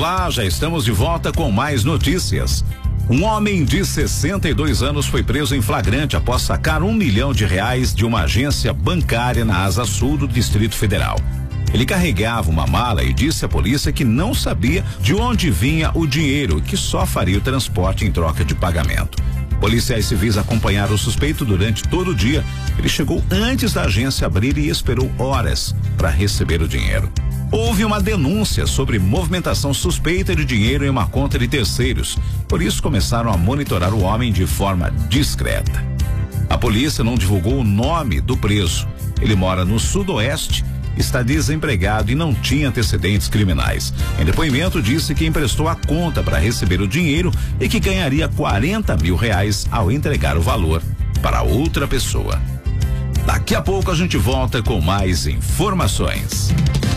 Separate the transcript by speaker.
Speaker 1: Olá, já estamos de volta com mais notícias. Um homem de 62 anos foi preso em flagrante após sacar R$1 milhão de uma agência bancária na Asa Sul do Distrito Federal. Ele carregava uma mala e disse à polícia que não sabia de onde vinha o dinheiro, que só faria o transporte em troca de pagamento. Policiais civis acompanharam o suspeito durante todo o dia. Ele chegou antes da agência abrir e esperou horas para receber o dinheiro. Houve uma denúncia sobre movimentação suspeita de dinheiro em uma conta de terceiros. Por isso começaram a monitorar o homem de forma discreta. A polícia não divulgou o nome do preso. Ele mora no sudoeste, está desempregado e não tinha antecedentes criminais. Em depoimento disse que emprestou a conta para receber o dinheiro e que ganharia R$40 mil ao entregar o valor para outra pessoa. Daqui a pouco a gente volta com mais informações.